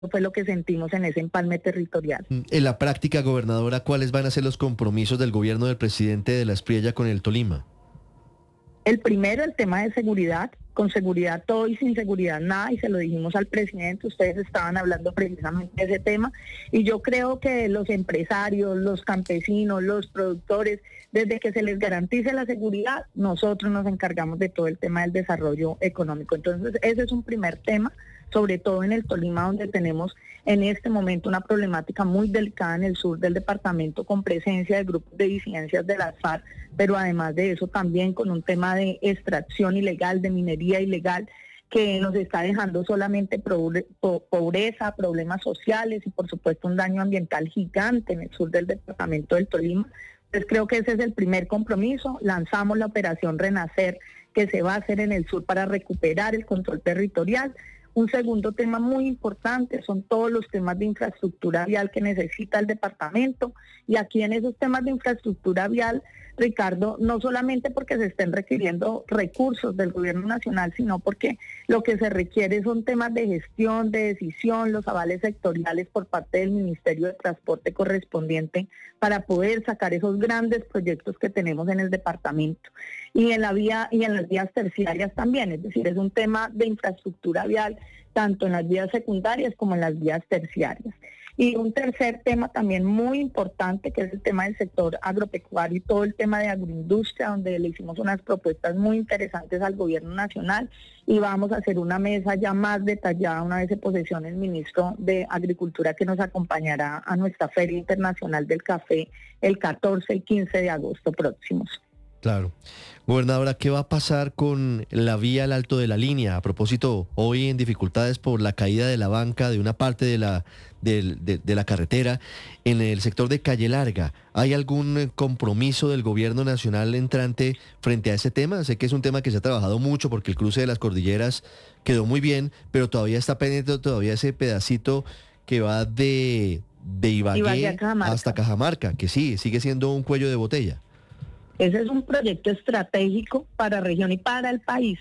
fue lo que sentimos en ese empalme territorial. En la práctica, gobernadora, ¿cuáles van a ser los compromisos del gobierno del presidente de la Espriella con el Tolima? El primero, el tema de seguridad, con seguridad todo y sin seguridad nada, y se lo dijimos al presidente, ustedes estaban hablando precisamente de ese tema, y yo creo que los empresarios, los campesinos, los productores, desde que se les garantice la seguridad, nosotros nos encargamos de todo el tema del desarrollo económico. Entonces, ese es un primer tema, sobre todo en el Tolima, donde tenemos en este momento una problemática muy delicada en el sur del departamento, con presencia de grupos de disidencias de las FARC, pero además de eso también con un tema de extracción ilegal, de minería ilegal, que nos está dejando solamente pobreza, problemas sociales y por supuesto un daño ambiental gigante en el sur del departamento del Tolima. Entonces creo que ese es el primer compromiso. Lanzamos la operación Renacer, que se va a hacer en el sur para recuperar el control territorial. Un segundo tema muy importante son todos los temas de infraestructura vial que necesita el departamento, y aquí en esos temas de infraestructura vial, Ricardo, no solamente porque se estén requiriendo recursos del gobierno nacional, sino porque lo que se requiere son temas de gestión, de decisión, los avales sectoriales por parte del Ministerio de Transporte correspondiente para poder sacar esos grandes proyectos que tenemos en el departamento. Y en la vía y en las vías terciarias también, es decir, es un tema de infraestructura vial tanto en las vías secundarias como en las vías terciarias. Y un tercer tema también muy importante, que es el tema del sector agropecuario y todo el tema de agroindustria, donde le hicimos unas propuestas muy interesantes al gobierno nacional, y vamos a hacer una mesa ya más detallada una vez se posesione el ministro de Agricultura, que nos acompañará a nuestra Feria Internacional del Café el 14 y 15 de agosto próximos. Claro. Gobernadora, ¿qué va a pasar con la vía al Alto de la Línea? A propósito, hoy en dificultades por la caída de la banca de una parte de la carretera en el sector de Calle Larga. ¿Hay algún compromiso del gobierno nacional entrante frente a ese tema? Sé que es un tema que se ha trabajado mucho porque el cruce de las cordilleras quedó muy bien, pero todavía está pendiente todavía ese pedacito que va de Ibagué hasta Cajamarca, que sí, sigue siendo un cuello de botella. Ese es un proyecto estratégico para la región y para el país,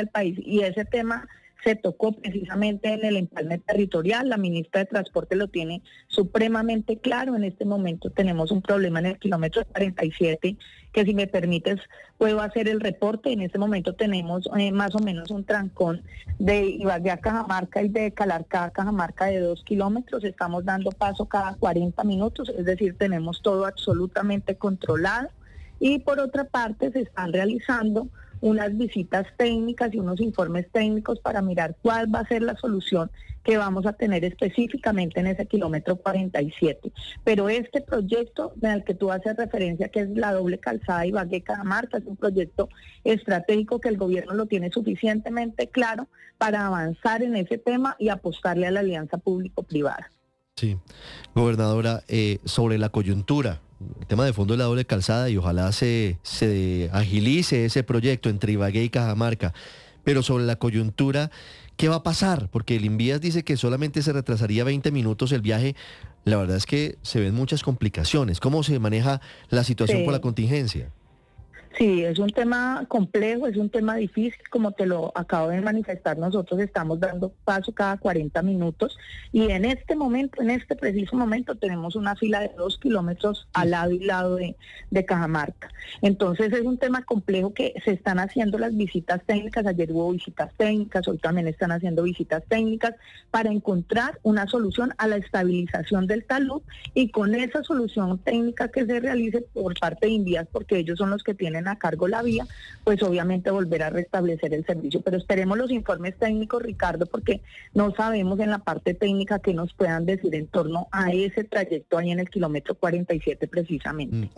y ese tema se tocó precisamente en el empalme territorial. La ministra de Transporte lo tiene supremamente claro. En este momento tenemos un problema en el kilómetro 47, que si me permites puedo hacer el reporte. En este momento tenemos más o menos un trancón de Ibagué a Cajamarca y de Calarcá a Cajamarca de 2 kilómetros. Estamos dando paso cada 40 minutos, es decir, tenemos todo absolutamente controlado. Y por otra parte se están realizando unas visitas técnicas y unos informes técnicos para mirar cuál va a ser la solución que vamos a tener específicamente en ese kilómetro 47. Pero este proyecto al que tú haces referencia, que es la doble calzada Ibagué-Cajamarca, es un proyecto estratégico que el gobierno lo tiene suficientemente claro para avanzar en ese tema y apostarle a la alianza público-privada. Sí, gobernadora, sobre la coyuntura, el tema de fondo de la doble calzada, y ojalá se agilice ese proyecto entre Ibagué y Cajamarca, pero sobre la coyuntura, ¿qué va a pasar? Porque el Invías dice que solamente se retrasaría 20 minutos el viaje. La verdad es que se ven muchas complicaciones. ¿Cómo se maneja la situación por la contingencia? Sí, es un tema complejo, es un tema difícil, como te lo acabo de manifestar. Nosotros estamos dando paso cada 40 minutos y en este momento, en este preciso momento, tenemos una fila de 2 kilómetros al lado y lado de Cajamarca. Entonces es un tema complejo que se están haciendo las visitas técnicas. Ayer hubo visitas técnicas, hoy también están haciendo visitas técnicas para encontrar una solución a la estabilización del talud, y con esa solución técnica que se realice por parte de Invías, porque ellos son los que tienen a cargo la vía, pues obviamente volver a restablecer el servicio. Pero esperemos los informes técnicos, Ricardo, porque no sabemos en la parte técnica qué nos puedan decir en torno a ese trayecto ahí en el kilómetro 47 precisamente.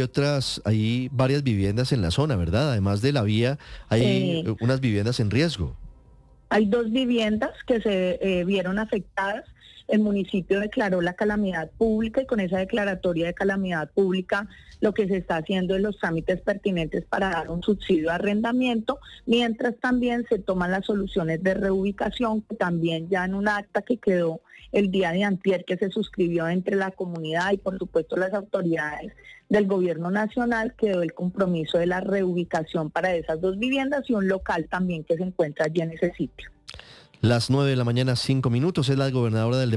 Hay varias viviendas en la zona, ¿verdad? Además de la vía, hay unas viviendas en riesgo. Hay 2 viviendas que se vieron afectadas. El municipio declaró la calamidad pública y con esa declaratoria de calamidad pública lo que se está haciendo es los trámites pertinentes para dar un subsidio de arrendamiento, mientras también se toman las soluciones de reubicación, que también ya en un acta que quedó el día de antier, que se suscribió entre la comunidad y por supuesto las autoridades del gobierno nacional, quedó el compromiso de la reubicación para esas 2 viviendas y un local también que se encuentra allí en ese sitio. Las 9 de la mañana, 5 minutos, es la gobernadora del